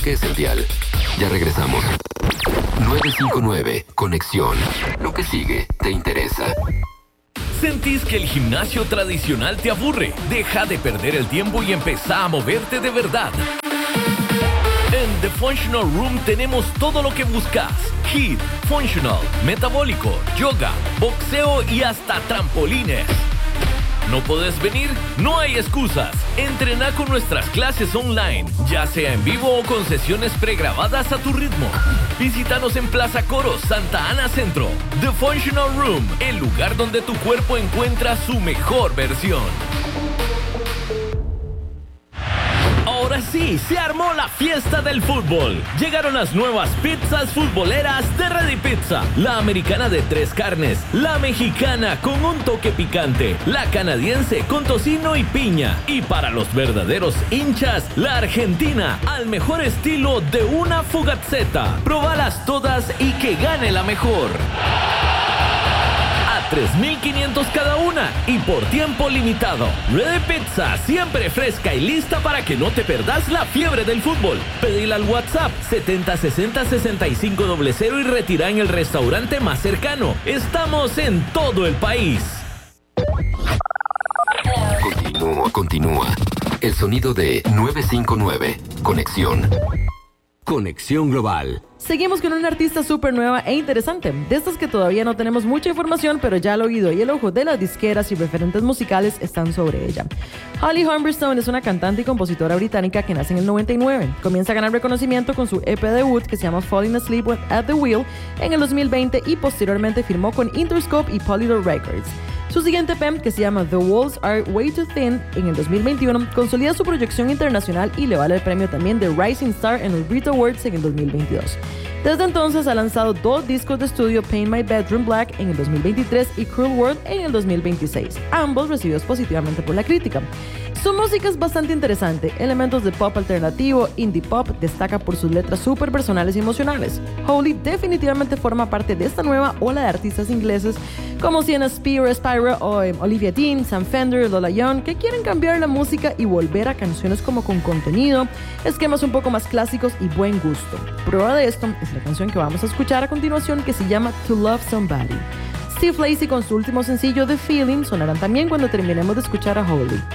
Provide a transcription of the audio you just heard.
es el dial. Ya regresamos. 959, Conexión. Lo que sigue te interesa. ¿Sentís que el gimnasio tradicional te aburre? Deja de perder el tiempo y empezá a moverte de verdad. En The Functional Room tenemos todo lo que buscas. HIIT, Functional, Metabólico, Yoga, Boxeo y hasta trampolines. ¿No podés venir? No hay excusas. Entrená con nuestras clases online, ya sea en vivo o con sesiones pregrabadas a tu ritmo. Visítanos en Plaza Coro, Santa Ana Centro. The Functional Room, el lugar donde tu cuerpo encuentra su mejor versión. Ahora sí, se armó la fiesta del fútbol. Llegaron las nuevas pizzas futboleras de Ready Pizza. La americana de 3 carnes, la mexicana con un toque picante, la canadiense con tocino y piña. Y para los verdaderos hinchas, la argentina al mejor estilo de una fugazzetta. Probalas todas y que gane la mejor. $3,500 cada una y por tiempo limitado. Ready Pizza, siempre fresca y lista para que no te perdas la fiebre del fútbol. Pedila al WhatsApp 7060-6500 y retira en el restaurante más cercano. Estamos en todo el país. Continúa. El sonido de 959. Conexión. Conexión Global. Seguimos con una artista súper nueva e interesante, de estas que todavía no tenemos mucha información, pero ya el oído y el ojo de las disqueras y referentes musicales están sobre ella. Holly Humberstone es una cantante y compositora británica que nace en el 99. Comienza a ganar reconocimiento con su EP debut que se llama Falling Asleep at the Wheel en el 2020 y posteriormente firmó con Interscope y Polydor Records. Su siguiente EP, que se llama The Walls Are Way Too Thin, en el 2021, consolida su proyección internacional y le vale el premio también de Rising Star en los Brit Awards en el 2022. Desde entonces ha lanzado 2 discos de estudio, Paint My Bedroom Black en el 2023 y Cruel World en el 2026, ambos recibidos positivamente por la crítica. Su música es bastante interesante, elementos de pop alternativo, indie pop, destaca por sus letras súper personales y emocionales. Holly definitivamente forma parte de esta nueva ola de artistas ingleses como Sienna Spira o Olivia Dean, Sam Fender, Lola Young, que quieren cambiar la música y volver a canciones como con contenido, esquemas un poco más clásicos y buen gusto. Prueba de esto es la canción que vamos a escuchar a continuación, que se llama To Love Somebody. Steve Lacy con su último sencillo The Feeling sonarán también cuando terminemos de escuchar a Holly.